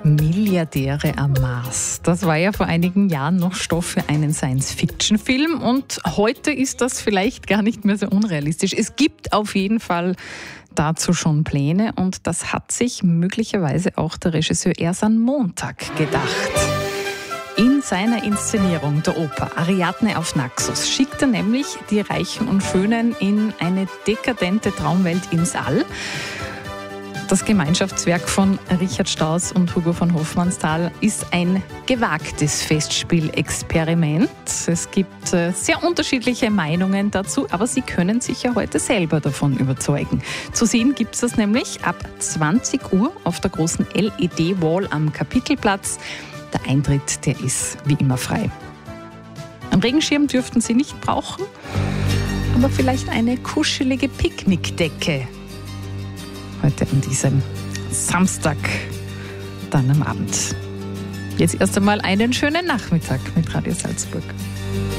Milliardäre am Mars. Das war ja vor einigen Jahren noch Stoff für einen Science-Fiction-Film und heute ist das vielleicht gar nicht mehr so unrealistisch. Es gibt auf jeden Fall dazu schon Pläne und das hat sich möglicherweise auch der Regisseur erst am Montag gedacht. In seiner Inszenierung der Oper Ariadne auf Naxos schickt er nämlich die Reichen und Schönen in eine dekadente Traumwelt ins All. Das Gemeinschaftswerk von Richard Strauss und Hugo von Hofmannsthal ist ein gewagtes Festspielexperiment. Es gibt sehr unterschiedliche Meinungen dazu, aber Sie können sich ja heute selber davon überzeugen. Zu sehen gibt es das nämlich ab 20 Uhr auf der großen LED-Wall am Kapitelplatz. Der Eintritt, der ist wie immer frei. Einen Regenschirm dürften Sie nicht brauchen, aber vielleicht eine kuschelige Picknickdecke. Heute an diesem Samstag, dann am Abend. Jetzt erst einmal einen schönen Nachmittag mit Radio Salzburg.